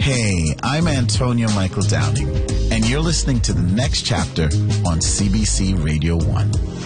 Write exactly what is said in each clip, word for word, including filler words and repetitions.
Hey, I'm Antonio Michael Downing, and you're listening to The Next Chapter on C B C Radio one.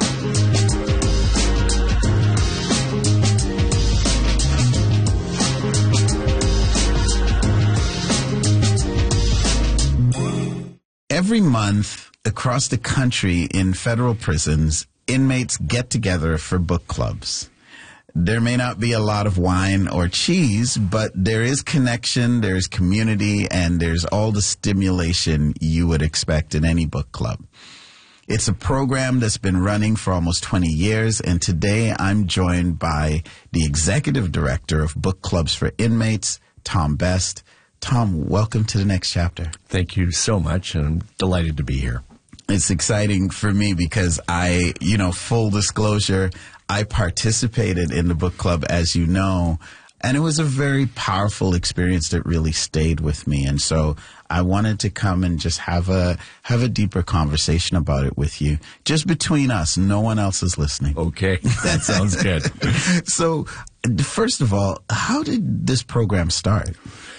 Every month across the country in federal prisons, inmates get together for book clubs. There may not be a lot of wine or cheese, but there is connection, there's community, and there's all the stimulation you would expect in any book club. It's a program that's been running for almost twenty years, and today I'm joined by the Executive Director of Book Clubs for Inmates, Tom Best. Tom, welcome to The Next Chapter. Thank you so much, and I'm delighted to be here. It's exciting for me because I, you know, full disclosure, I participated in the book club, as you know, and it was a very powerful experience that really stayed with me. And so I wanted to come and just have a have a deeper conversation about it with you, just between us. No one else is listening. Okay, that sounds good. So, first of all, how did this program start?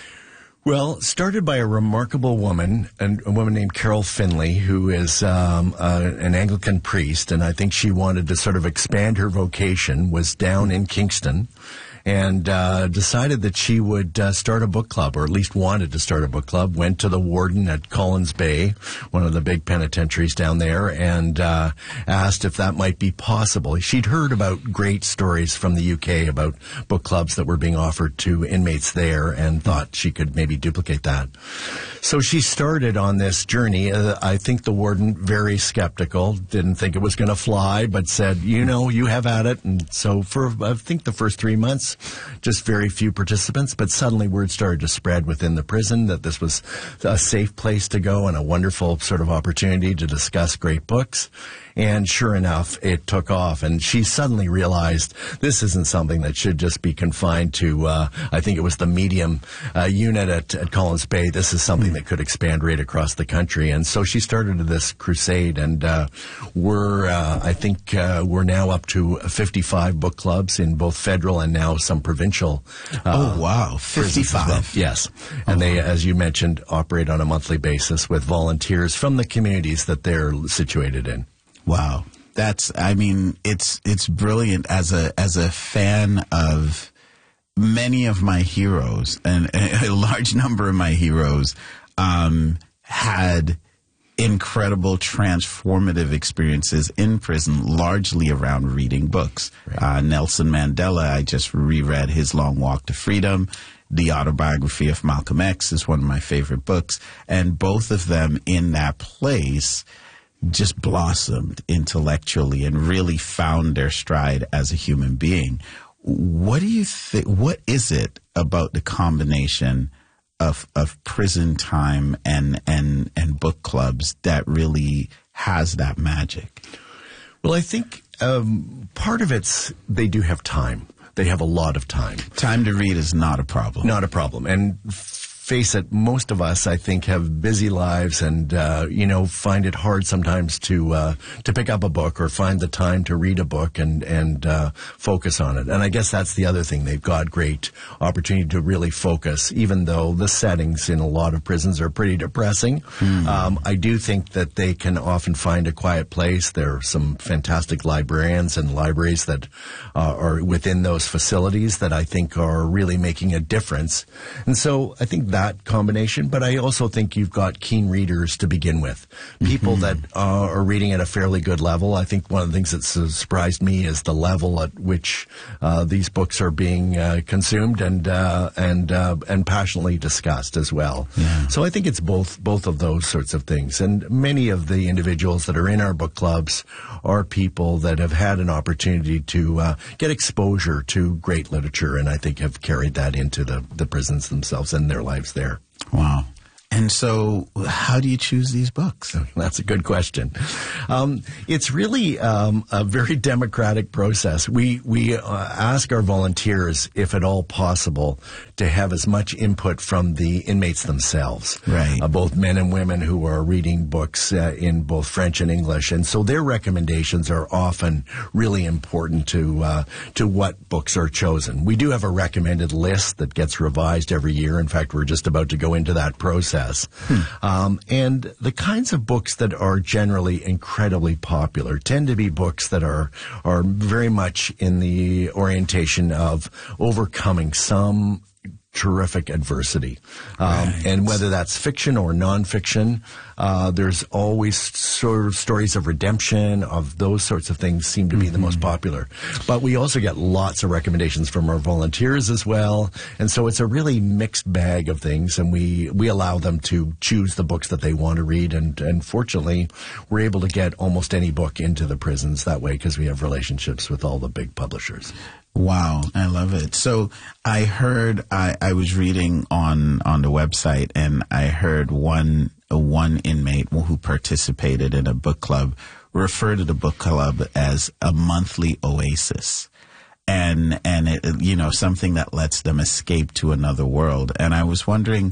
Well, started by a remarkable woman, a woman named Carol Finley, who is um, uh, an Anglican priest, and I think she wanted to sort of expand her vocation, was down in Kingston, and uh, decided that she would uh, start a book club, or at least wanted to start a book club, went to the warden at Collins Bay, one of the big penitentiaries down there, and uh, asked if that might be possible. She'd heard about great stories from the U K about book clubs that were being offered to inmates there and thought she could maybe duplicate that. So she started on this journey. Uh, I think the warden, very skeptical, didn't think it was going to fly, but said, you know, you have at it. And so for, I think, the first three months, just very few participants, but suddenly word started to spread within the prison that this was a safe place to go and a wonderful sort of opportunity to discuss great books. And sure enough, it took off. And she suddenly realized this isn't something that should just be confined to, uh, I think it was the medium uh, unit at, at Collins Bay. This is something that could expand right across the country. And so she started this crusade. And uh, we're, uh, I think, uh, we're now up to fifty-five book clubs in both federal and now some provincial. Uh, oh, wow. fifty-five. Well. Yes. And oh, they, as you mentioned, operate on a monthly basis with volunteers from the communities that they're situated in. Wow. That's, I mean, it's, it's brilliant. As a, as a fan of many of my heroes, and a large number of my heroes, um, had incredible transformative experiences in prison, largely around reading books. Right. Uh, Nelson Mandela, I just reread his Long Walk to Freedom. The autobiography of Malcolm X is one of my favorite books. And both of them in that place just blossomed intellectually and really found their stride as a human being. What do you think? What is it about the combination of of prison time and and and book clubs that really has that magic? Well, I think um, part of it's they do have time. They have a lot of time. Time to read is not a problem. Not a problem. And face it, most of us, I think, have busy lives and, uh, you know, find it hard sometimes to uh, to pick up a book or find the time to read a book and, and uh, focus on it. And I guess that's the other thing. They've got great opportunity to really focus, even though the settings in a lot of prisons are pretty depressing. Mm. Um, I do think that they can often find a quiet place. There are some fantastic librarians and libraries that uh, are within those facilities that I think are really making a difference. And so I think that that combination, but I also think you've got keen readers to begin with. People mm-hmm. that uh, are reading at a fairly good level. I think one of the things that surprised me is the level at which uh, these books are being uh, consumed and uh, and uh, and passionately discussed as well. Yeah. So I think it's both both of those sorts of things. And many of the individuals that are in our book clubs are people that have had an opportunity to uh, get exposure to great literature, and I think have carried that into the, the prisons themselves and their lives there. Wow. And so how do you choose these books? That's a good question. Um, it's really um, a very democratic process. We we uh, ask our volunteers, if at all possible, to have as much input from the inmates themselves, right? Uh, both men and women who are reading books uh, in both French and English, and so their recommendations are often really important to uh, to what books are chosen. We do have a recommended list that gets revised every year. In fact, we're just about to go into that process. Hmm. Um, and the kinds of books that are generally incredibly popular tend to be books that are are very much in the orientation of overcoming some terrific adversity. Um, right. And whether that's fiction or nonfiction, uh, there's always sort of stories of redemption, of those sorts of things seem to be mm-hmm. the most popular. But we also get lots of recommendations from our volunteers as well. And so it's a really mixed bag of things, and we, we allow them to choose the books that they want to read. And, and fortunately, we're able to get almost any book into the prisons that way because we have relationships with all the big publishers. Wow, I love it. So I heard, I, I was reading on, on the website, and I heard one one inmate who participated in a book club refer to the book club as a monthly oasis, and and it, you know, something that lets them escape to another world. And I was wondering,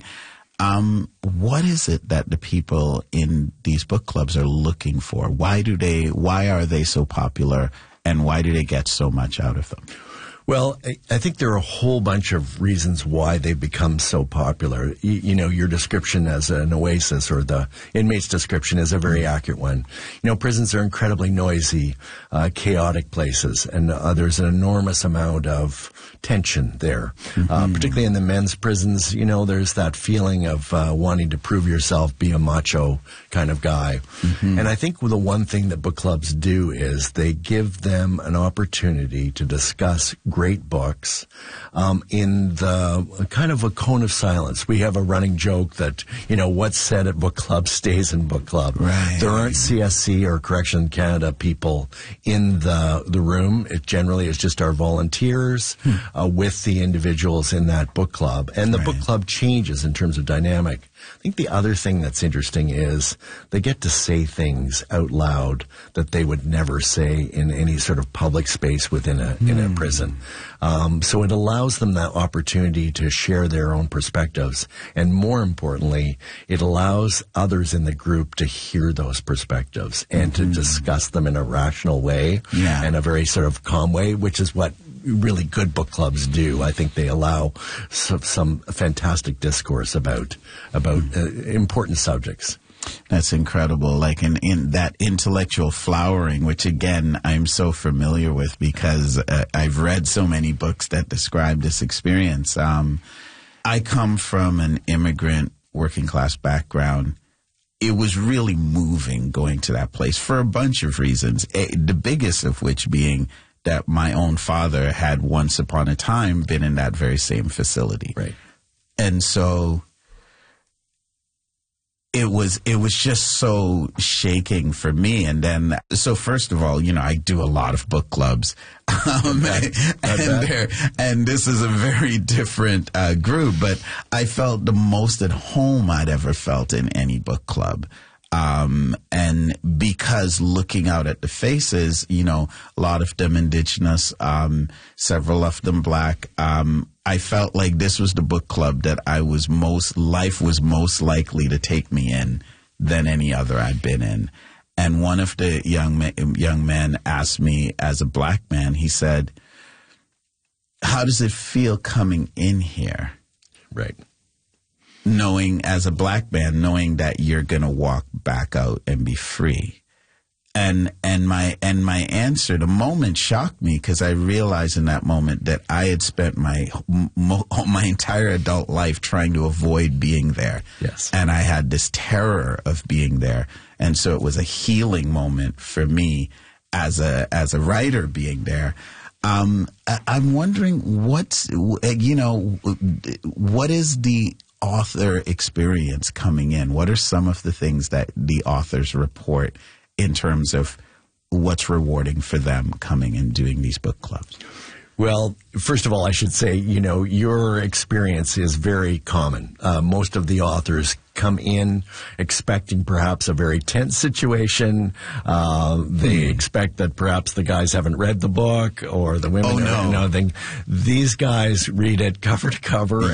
um, what is it that the people in these book clubs are looking for? Why do they? Why are they so popular? And why do they get so much out of them? Well, I think there are a whole bunch of reasons why they've become so popular. You, you know, your description as an oasis, or the inmate's description, is a very accurate one. You know, prisons are incredibly noisy, uh, chaotic places, and uh, there's an enormous amount of tension there. Mm-hmm. Uh, particularly in the men's prisons, you know, there's that feeling of uh, wanting to prove yourself, be a macho kind of guy. Mm-hmm. And I think the one thing that book clubs do is they give them an opportunity to discuss great books um, in the kind of a cone of silence. We have a running joke that, you know, what's said at book club stays in book club. Right. There aren't C S C or Correction Canada people in the the room. It generally is just our volunteers hmm. uh, with the individuals in that book club. And the right. book club changes in terms of dynamic. I think the other thing that's interesting is they get to say things out loud that they would never say in any sort of public space within a mm. in a prison. Um, so it allows them that opportunity to share their own perspectives, and more importantly, it allows others in the group to hear those perspectives and mm-hmm. to discuss them in a rational way yeah. and a very sort of calm way, which is what really good book clubs do. I think they allow some, some fantastic discourse about about uh, important subjects. That's incredible. Like in, in that intellectual flowering, which again, I'm so familiar with because uh, I've read so many books that describe this experience. Um, I come from an immigrant working class background. It was really moving going to that place for a bunch of reasons. A, the biggest of which being that my own father had once upon a time been in that very same facility. Right. And so it was, it was just so shaking for me. And then, so first of all, you know, I do a lot of book clubs. Um, and, and, and this is a very different uh, group, but I felt the most at home I'd ever felt in any book club. Um, and because looking out at the faces, you know, a lot of them indigenous, um, several of them black, um, I felt like this was the book club that I was most, life was most likely to take me in than any other I'd been in. And one of the young, young men asked me as a black man, he said, how does it feel coming in here? Right. Knowing as a black man, knowing that you're going to walk back out and be free. And, and my, and my answer, the moment shocked me because I realized in that moment that I had spent my, my entire adult life trying to avoid being there. Yes. And I had this terror of being there. And so it was a healing moment for me as a, as a writer being there. Um, I, I'm wondering what's, you know, what is the author experience coming in? What are some of the things that the authors report in terms of what's rewarding for them coming and doing these book clubs? Well, first of all, I should say, you know, your experience is very common. Uh, most of the authors come in expecting perhaps a very tense situation. Uh, they mm. expect that perhaps the guys haven't read the book or the women oh, are no. nothing. These guys read it cover to cover